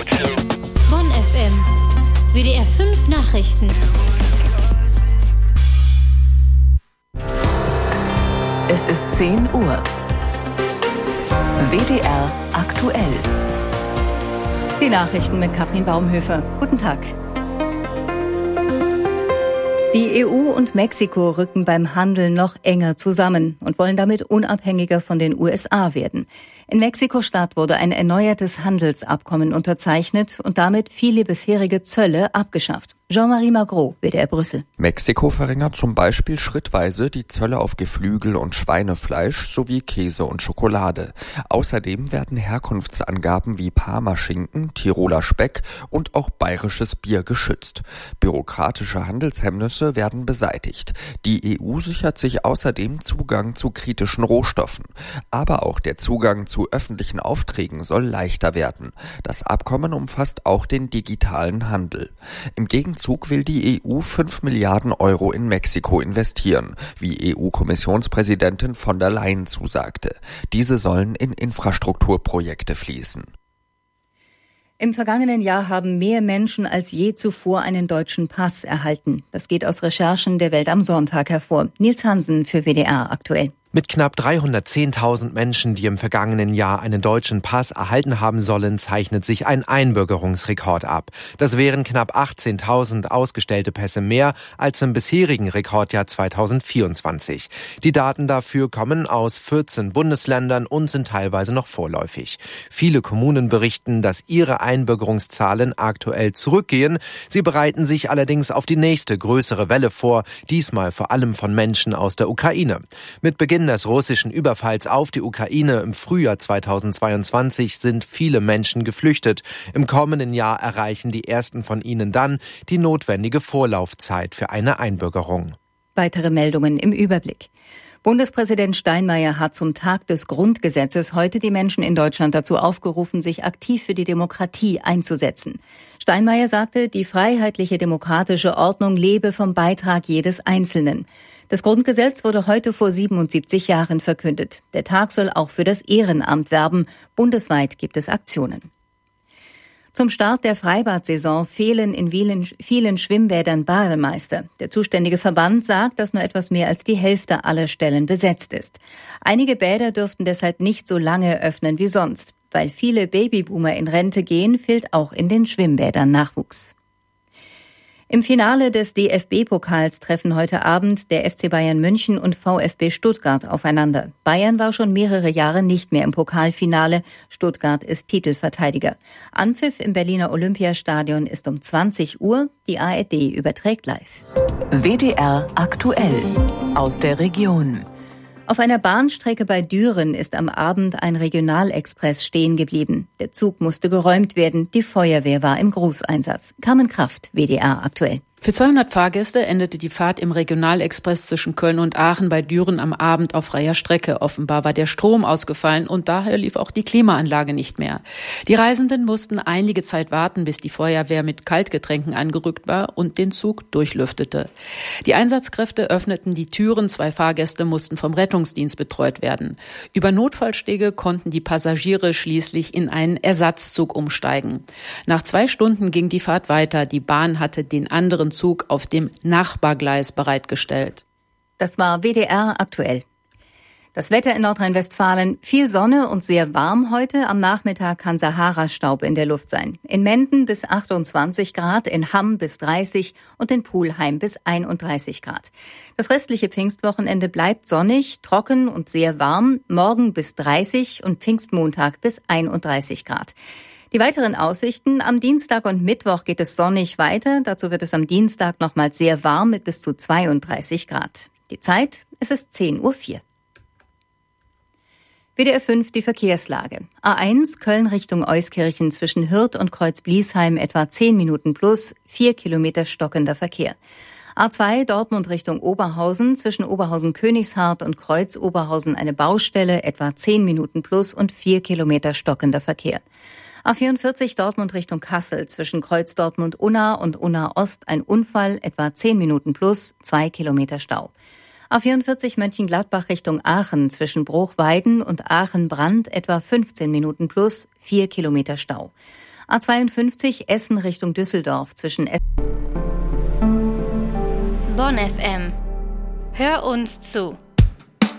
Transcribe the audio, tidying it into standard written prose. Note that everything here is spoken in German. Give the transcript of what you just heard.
Bonn FM. WDR 5 Nachrichten. Es ist 10 Uhr. WDR aktuell. Die Nachrichten mit Katrin Baumhöfer. Guten Tag. Die EU und Mexiko rücken beim Handel noch enger zusammen und wollen damit unabhängiger von den USA werden. In Mexiko-Stadt wurde ein erneuertes Handelsabkommen unterzeichnet und damit viele bisherige Zölle abgeschafft. Jean-Marie Magro, WDR Brüssel. Mexiko verringert zum Beispiel schrittweise die Zölle auf Geflügel und Schweinefleisch sowie Käse und Schokolade. Außerdem werden Herkunftsangaben wie Parmaschinken, Tiroler Speck und auch bayerisches Bier geschützt. Bürokratische Handelshemmnisse werden beseitigt. Die EU sichert sich außerdem Zugang zu kritischen Rohstoffen. Aber auch der Zugang zu öffentlichen Aufträgen soll leichter werden. Das Abkommen umfasst auch den digitalen Handel. Im Gegenzug will die EU 5 Milliarden Euro in Mexiko investieren, wie EU-Kommissionspräsidentin von der Leyen zusagte. Diese sollen in Infrastrukturprojekte fließen. Im vergangenen Jahr haben mehr Menschen als je zuvor einen deutschen Pass erhalten. Das geht aus Recherchen der Welt am Sonntag hervor. Nils Hansen für WDR aktuell. Mit knapp 310.000 Menschen, die im vergangenen Jahr einen deutschen Pass erhalten haben sollen, zeichnet sich ein Einbürgerungsrekord ab. Das wären knapp 18.000 ausgestellte Pässe mehr als im bisherigen Rekordjahr 2024. Die Daten dafür kommen aus 14 Bundesländern und sind teilweise noch vorläufig. Viele Kommunen berichten, dass ihre Einbürgerungszahlen aktuell zurückgehen. Sie bereiten sich allerdings auf die nächste größere Welle vor, diesmal vor allem von Menschen aus der Ukraine. Mit Beginn des russischen Überfalls auf die Ukraine im Frühjahr 2022 sind viele Menschen geflüchtet. Im kommenden Jahr erreichen die ersten von ihnen dann die notwendige Vorlaufzeit für eine Einbürgerung. Weitere Meldungen im Überblick. Bundespräsident Steinmeier hat zum Tag des Grundgesetzes heute die Menschen in Deutschland dazu aufgerufen, sich aktiv für die Demokratie einzusetzen. Steinmeier sagte, die freiheitliche demokratische Ordnung lebe vom Beitrag jedes Einzelnen. Das Grundgesetz wurde heute vor 77 Jahren verkündet. Der Tag soll auch für das Ehrenamt werben. Bundesweit gibt es Aktionen. Zum Start der Freibad-Saison fehlen in vielen Schwimmbädern Bademeister. Der zuständige Verband sagt, dass nur etwas mehr als die Hälfte aller Stellen besetzt ist. Einige Bäder dürften deshalb nicht so lange öffnen wie sonst. Weil viele Babyboomer in Rente gehen, fehlt auch in den Schwimmbädern Nachwuchs. Im Finale des DFB-Pokals treffen heute Abend der FC Bayern München und VfB Stuttgart aufeinander. Bayern war schon mehrere Jahre nicht mehr im Pokalfinale. Stuttgart ist Titelverteidiger. Anpfiff im Berliner Olympiastadion ist um 20 Uhr. Die ARD überträgt live. WDR aktuell aus der Region. Auf einer Bahnstrecke bei Düren ist am Abend ein Regionalexpress stehen geblieben. Der Zug musste geräumt werden. Die Feuerwehr war im Großeinsatz. Carmen Kraft, WDR aktuell. Für 200 Fahrgäste endete die Fahrt im Regionalexpress zwischen Köln und Aachen bei Düren am Abend auf freier Strecke. Offenbar war der Strom ausgefallen und daher lief auch die Klimaanlage nicht mehr. Die Reisenden mussten einige Zeit warten, bis die Feuerwehr mit Kaltgetränken angerückt war und den Zug durchlüftete. Die Einsatzkräfte öffneten die Türen, 2 Fahrgäste mussten vom Rettungsdienst betreut werden. Über Notfallstege konnten die Passagiere schließlich in einen Ersatzzug umsteigen. Nach 2 Stunden ging die Fahrt weiter. Die Bahn hatte den anderen Zug auf dem Nachbargleis bereitgestellt. Das war WDR aktuell. Das Wetter in Nordrhein-Westfalen: viel Sonne und sehr warm heute. Am Nachmittag kann Sahara-Staub in der Luft sein. In Menden bis 28 Grad, in Hamm bis 30 und in Pulheim bis 31 Grad. Das restliche Pfingstwochenende bleibt sonnig, trocken und sehr warm. Morgen bis 30 und Pfingstmontag bis 31 Grad. Die weiteren Aussichten: am Dienstag und Mittwoch geht es sonnig weiter. Dazu wird es am Dienstag nochmals sehr warm mit bis zu 32 Grad. Die Zeit, es ist 10:04 Uhr. WDR 5, die Verkehrslage. A1 Köln Richtung Euskirchen zwischen Hürth und Kreuz-Bliesheim etwa 10 Minuten plus, 4 Kilometer stockender Verkehr. A2 Dortmund Richtung Oberhausen zwischen Oberhausen-Königshardt und Kreuz-Oberhausen eine Baustelle, etwa 10 Minuten plus und 4 Kilometer stockender Verkehr. A44 Dortmund Richtung Kassel zwischen Kreuz Dortmund-Unna und Unna-Ost ein Unfall, etwa 10 Minuten plus, 2 Kilometer Stau. A44 Mönchengladbach Richtung Aachen zwischen Bruchweiden und Aachen-Brand etwa 15 Minuten plus, 4 Kilometer Stau. A52 Essen Richtung Düsseldorf zwischen Bonn FM. Hör uns zu.